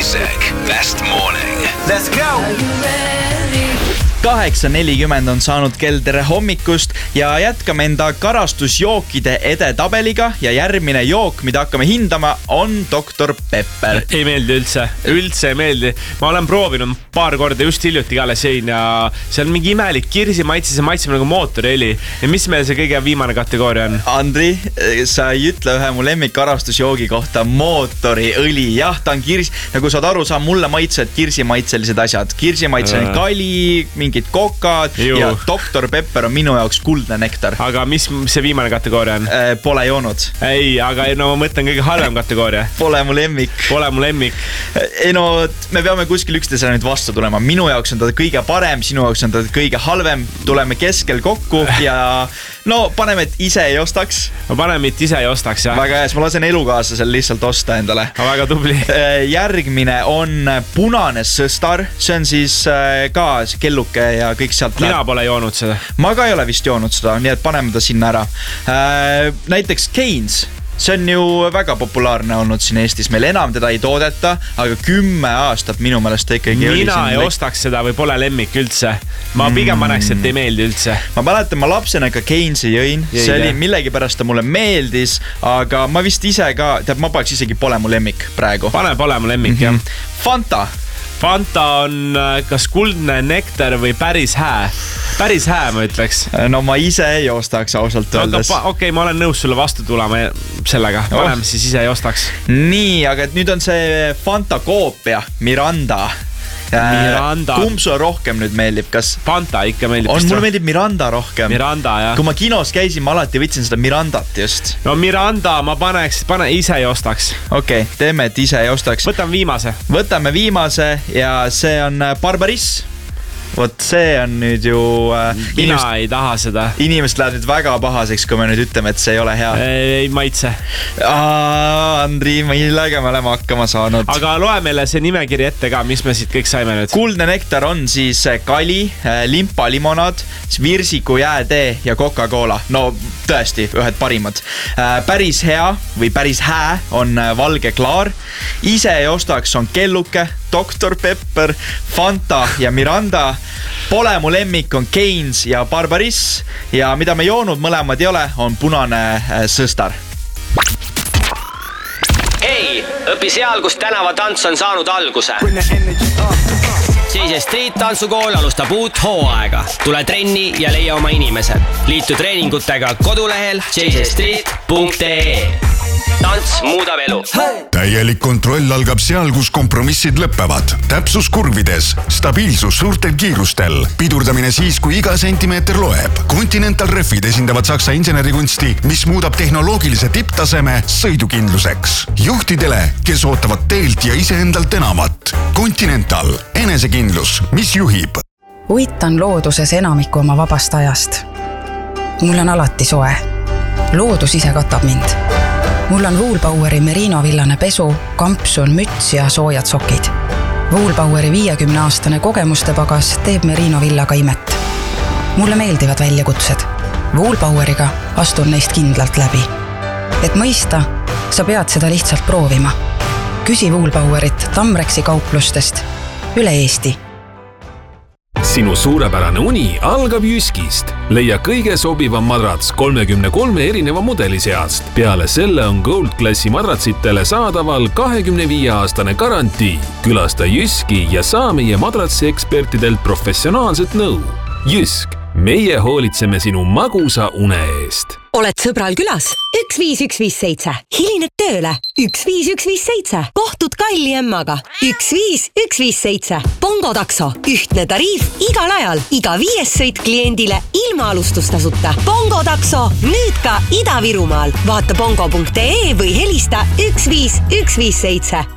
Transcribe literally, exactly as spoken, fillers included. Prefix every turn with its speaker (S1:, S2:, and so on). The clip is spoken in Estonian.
S1: Classic Best Morning.
S2: Let's go!
S3: kaheksa nelikümmend on saanud kell tere hommikust ja jätkame enda karastusjookide edetabeliga ja järgmine jook, mida hakkame hindama, on doktor Pepper.
S4: Ei meeldi üldse, üldse ei meeldi. Ma olen proovinud paar korda, just hiljuti ka alles jõin ja see on mingi imelik kirsi maitse, see maitseb nagu mootorõli. Ja mis meil see kõige viimane kategooria on?
S3: Andri, sa ei ütle ühe mu lemmik karastusjoogi kohta mootoriõli. Jah, ta on kirsi, nagu saad aru, saa mulle maitsed kirsimaitselised asjad. Kirsimaitseline kali, mingid kokad Juh. Ja doktor Pepper on minu jaoks kuldne nektar.
S4: Aga mis see viimane kategooria on?
S3: Pole joonud.
S4: Ei, aga no ma mõtlen kõige halvem kategooria.
S3: Pole mu lemmik.
S4: Pole mu lemmik.
S3: Ei no, me peame kuskil üksteisele nüüd vastu tulema. Minu jaoks on ta kõige parem, sinu jaoks on ta kõige halvem. Tuleme keskel kokku ja no paneme, et ise ei ostaks.
S4: Ma paneme, et ise ei ostaks, jah.
S3: Väga hea, ma lasen elukaaslasel lihtsalt osta endale.
S4: Väga tubli.
S3: Järgmine on punane sõstar. See on siis ka kelluke ja kõik sealt
S4: Mina läheb. Pole joonud seda.
S3: Ma ka ei ole vist joonud seda, nii et paneme ta sinna ära. Näiteks Keynes. See on ju väga populaarne olnud siin Eestis. Meil enam teda ei toodeta, aga kümme aastat minu meelest ikkagi
S4: Mina
S3: oli siin.
S4: Mina ei ostaks seda või pole lemmik üldse. Ma pigem paneks, et ei meeldi üldse.
S3: Ma mäletan, ma lapsena ka Keynesi jõin. See oli millegi pärast ta mulle meeldis, aga ma vist ise ka, tead, ma paneks isegi pole mu lemmik praegu.
S4: Pane pole mu lemmik, jah.
S3: Fanta.
S4: Fanta on kas kuldne nektar või päris hää. Päris hää, ma ütleks.
S3: No ma ise ei ostaks ausalt öeldes.
S4: Okei, okay, ma olen nõus sulle vastu tulema sellega. Paneme siis ise ei ostaks.
S3: Nii, aga nüüd on see Fanta koopia, Miranda.
S4: Miranda.
S3: Kumb sulle rohkem nüüd meeldib? Kas
S4: Fanta ikka meeldib.
S3: On, mulle meeldib Miranda rohkem.
S4: Miranda, jah.
S3: Kui ma kinos käisin, ma alati võtsin seda Mirandat just.
S4: No Miranda ma paneks, pane ise ei ostaks.
S3: Okei, okay, teeme, et ise ei ostaks.
S4: Võtame viimase.
S3: Võtame viimase ja see on Barbariss. Vot see on nüüd ju
S4: Mina inimest, ei taha seda.
S3: Inimesed lähevad nüüd väga pahaseks, kui me nüüd ütleme, et see ei ole hea.
S4: Ei maitse.
S3: Aa, Andri, millega me oleme hakkama saanud.
S4: Aga loe meile see nimekiri ette ka, mis me siit kõik saime nüüd.
S3: Kuldne nektar on siis kali, limpa limonad, virsiku jäätee ja Coca-Cola. No tõesti, ühed parimad. Päris hea või päris hää on valge klaar. Ise ei ostaks on kelluke, doktor Pepper, Fanta ja Miranda. Pole mu lemmik on Keynes ja Barbariss ja mida me joonud mõlemad ei ole, on punane sõstar.
S5: Hei, õpi seal, kus tänavatants on saanud alguse. J J Street tantsukool alustab uut hooaega. Tule trenni ja leia oma inimesed. Liitu treeningutega kodulehel j j street punkt e e. Tants muudab elu.
S6: Täielik kontroll algab seal, kus kompromissid lõppevad. Täpsus kurvides, stabiilsus suurtel kiirustel, pidurdamine siis, kui iga sentimeeter loeb. Continental Refid esindavad saksa insenerikunsti, mis muudab tehnoloogilise tipptaseme sõidukindluseks. Juhtidele, kes ootavad teelt ja iseendalt enamat. Continental, enesekindlus, mis juhib.
S7: Uitan looduses enamiku oma vabast ajast. Mul on alati soe. Loodus ise katab mind. Mul on Woolpoweri Merino villane pesu, kampsun, müts ja soojad sokid. Woolpoweri viiekümne aastane kogemuste pagas teeb Merino villaga imet. Mulle meeldivad väljakutsed. Woolpoweriga astun neist kindlalt läbi. Et mõista, sa pead seda lihtsalt proovima. Küsi Woolpowerit Tamreksi kauplustest üle Eesti.
S8: Sinu suurepärane uni algab Jyskist. Leia kõige sobivam madrats kolmekümne kolme erineva mudeli seast. Peale selle on Gold Classi madratsitele saadaval kahekümne viie aastane garantii. Külasta Jyski ja saa meie madratsi ekspertidelt professionaalset nõu. Jysk, meie hoolitseme sinu magusa une eest.
S9: Oled sõbral külas? üks viis üks viis seitse. Hilined tööle? üks viis üks viis seitse. Kohtud kalli emmaga? üks viis üks viis seitse. Bongo takso. Ühtne tariif igal ajal. Iga viies sõit kliendile ilma alustustasuta. Bongo takso. Nüüd ka Ida-Virumaal. Vaata bongo punkt e e või helista üks viis üks viis seitse.